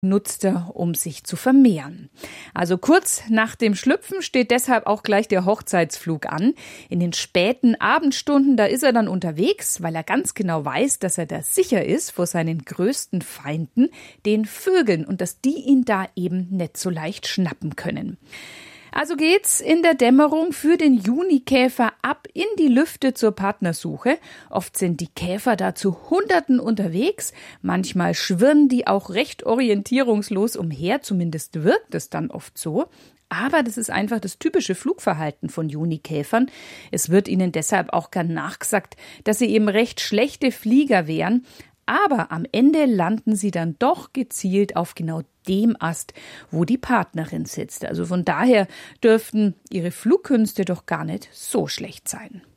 nutzt er, um sich zu vermehren. Also kurz nach dem Schlüpfen steht deshalb auch gleich der Hochzeitsflug an. In den späten Abendstunden, da ist er dann unterwegs, weil er ganz genau weiß, dass er da sicher ist vor seinen größten Feinden, den Vögeln, und dass die ihn da eben nicht so leicht schnappen können. Also geht's in der Dämmerung für den Junikäfer ab in die Lüfte zur Partnersuche. Oft sind die Käfer da zu Hunderten unterwegs. Manchmal schwirren die auch recht orientierungslos umher. Zumindest wirkt es dann oft so. Aber das ist einfach das typische Flugverhalten von Junikäfern. Es wird ihnen deshalb auch gern nachgesagt, dass sie eben recht schlechte Flieger wären. Aber am Ende landen sie dann doch gezielt auf genau dem Ast, wo die Partnerin sitzt. Also von daher dürften ihre Flugkünste doch gar nicht so schlecht sein.